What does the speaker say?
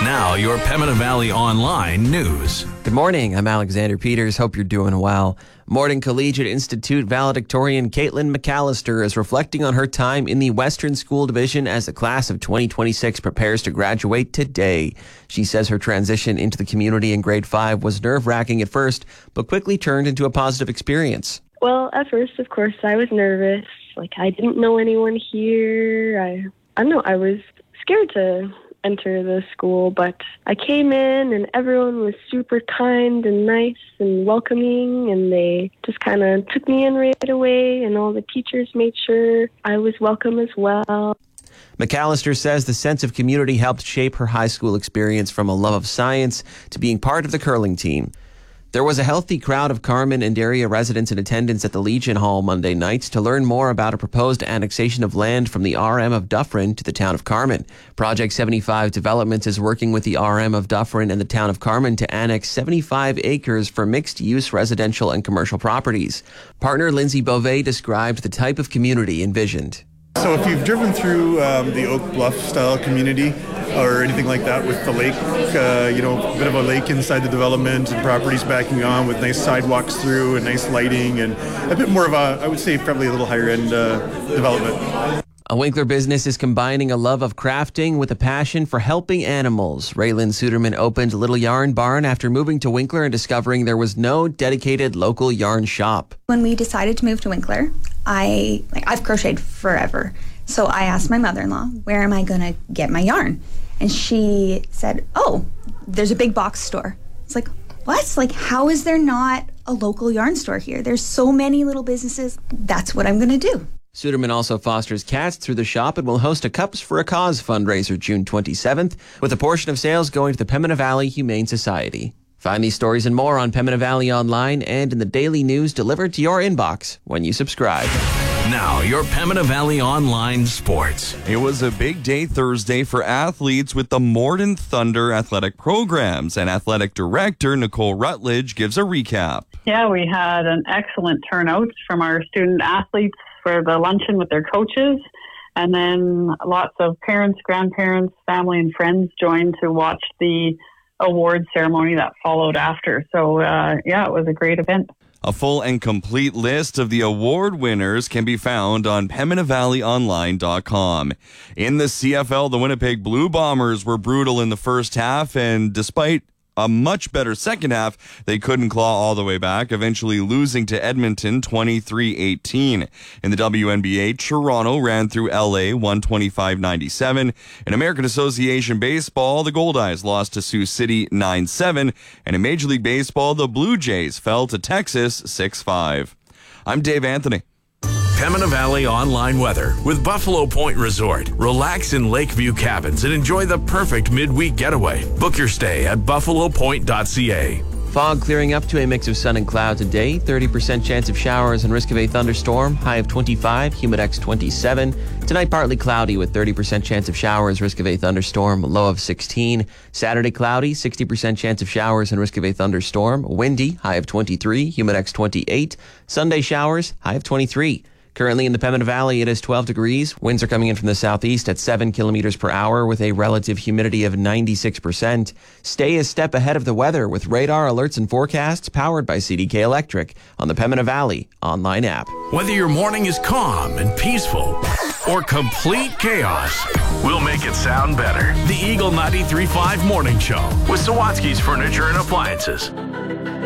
Now, your Pembina Valley Online news. Good morning. I'm Alexander Peters. Hope you're doing well. Morton Collegiate Institute valedictorian Caitlin McAllister is reflecting on her time in the Western School Division as the class of 2026 prepares to graduate today. She says her transition into the community in grade 5 was nerve-wracking at first, but quickly turned into a positive experience. Well, at first, of course, I was nervous. I didn't know anyone here. I don't know, I was scared to enter the school, but I came in and everyone was super kind and nice and welcoming, and they just kind of took me in right away, and all the teachers made sure I was welcome as well. McAllister says the sense of community helped shape her high school experience from a love of science to being part of the curling team. There was a healthy crowd of Carman and area residents in attendance at the Legion Hall Monday night to learn more about a proposed annexation of land from the RM of Dufferin to the town of Carman. Project 75 Developments is working with the RM of Dufferin and the town of Carman to annex 75 acres for mixed-use residential and commercial properties. Partner Lindsay Beauvais described the type of community envisioned. So if you've driven through the Oak Bluff style community or anything like that with the lake, a bit of a lake inside the development and properties backing on with nice sidewalks through and nice lighting and a bit more of a, I would say, probably a little higher end development. A Winkler business is combining a love of crafting with a passion for helping animals. Raylan Suderman opened Little Yarn Barn after moving to Winkler and discovering there was no dedicated local yarn shop. When we decided to move to Winkler, I've crocheted forever. So I asked my mother-in-law, where am I going to get my yarn? And she said, oh, there's a big box store. It's like, what? How is there not a local yarn store here? There's so many little businesses. That's what I'm going to do. Suderman also fosters cats through the shop and will host a Cups for a Cause fundraiser June 27th, with a portion of sales going to the Pembina Valley Humane Society. Find these stories and more on Pembina Valley Online and in the daily news delivered to your inbox when you subscribe. Now, your Pembina Valley Online sports. It was a big day Thursday for athletes with the Morton Thunder athletic programs, and athletic director Nicole Rutledge gives a recap. Yeah, we had an excellent turnout from our student athletes for the luncheon with their coaches, and then lots of parents, grandparents, family, and friends joined to watch the award ceremony that followed after. So, it was a great event. A full and complete list of the award winners can be found on PembinaValleyOnline.com. In the CFL, the Winnipeg Blue Bombers were brutal in the first half, and despite a much better second half, they couldn't claw all the way back, eventually losing to Edmonton 23-18. In the WNBA, Toronto ran through LA 125-97. In American Association Baseball, the Goldeyes lost to Sioux City 9-7. And in Major League Baseball, the Blue Jays fell to Texas 6-5. I'm Dave Anthony. Pembina Valley Online weather with Buffalo Point Resort. Relax in Lakeview Cabins and enjoy the perfect midweek getaway. Book your stay at buffalopoint.ca. Fog clearing up to a mix of sun and cloud today. 30% chance of showers and risk of a thunderstorm. High of 25, humidex 27. Tonight partly cloudy with 30% chance of showers, risk of a thunderstorm. Low of 16. Saturday cloudy, 60% chance of showers and risk of a thunderstorm. Windy, high of 23, humidex 28. Sunday showers, high of 23. Currently in the Pembina Valley, it is 12 degrees. Winds are coming in from the southeast at 7 kilometers per hour with a relative humidity of 96%. Stay a step ahead of the weather with radar alerts and forecasts powered by CDK Electric on the Pembina Valley online app. Whether your morning is calm and peaceful or complete chaos, we'll make it sound better. The Eagle 93.5 Morning Show with Sawatsky's Furniture and Appliances.